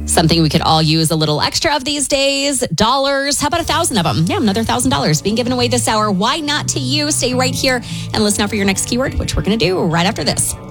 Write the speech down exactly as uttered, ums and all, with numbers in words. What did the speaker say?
Something we could all use a little extra of these days. Dollars. How about a thousand of them? Yeah, another thousand dollars being given away this hour. Why not to you? Stay right here and listen out for your next keyword, which we're going to do right after this.